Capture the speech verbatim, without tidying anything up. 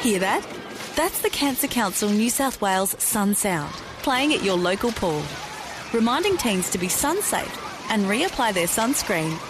Hear that? That's the Cancer Council New South Wales Sun Sound, playing at your local pool, reminding teens to be sun safe and reapply their sunscreen